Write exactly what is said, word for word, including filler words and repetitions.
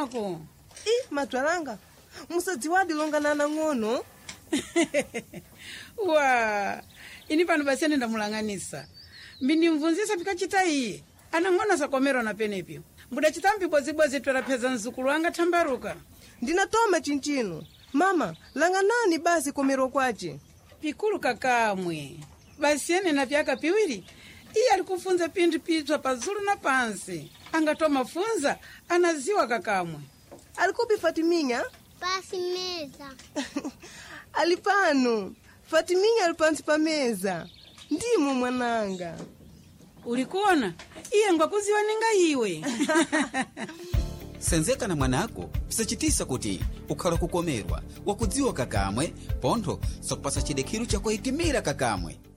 ako. I matwalanga musadziwadi longana nang'ono. Wa ini pano basi nenda mulang'anisa mbindimvunzisa pikachita iye anang'ona sakomero na penepyo mbudachita mbibozibozzi twelapeza mzukulu wanga tambaruka. Ndinatoma chinchino mama lang'anani basi komero kwache Pikulu kakamwe basi ene na pyaka piwiri iye alikufunza pindu pitwa pazulu na pansi angatoma funza anaziwa kakamwe. Alikupi Fatiminya Pasi meza. alipano Fatiminya alipansi pa meza ndimo mwananga. Ulikuona iye ngwakuziwa ninga iwe. Senzeka na mwanako pisachitisa kuti ukhala kukomerwa wakudziwa kakamwe pontho sokupasa chidekhiru chakuhitimira kakamwe.